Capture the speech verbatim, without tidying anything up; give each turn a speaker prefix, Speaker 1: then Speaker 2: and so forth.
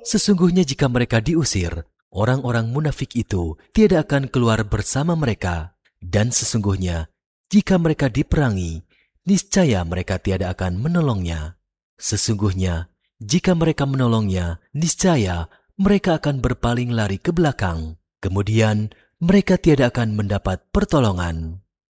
Speaker 1: Sesungguhnya jika mereka diusir, orang-orang munafik itu tidak akan keluar bersama mereka. Dan sesungguhnya jika mereka diperangi, niscaya mereka tidak akan menolongnya. Sesungguhnya jika mereka menolongnya, niscaya mereka akan berpaling lari ke belakang. Kemudian mereka tidak akan mendapat pertolongan.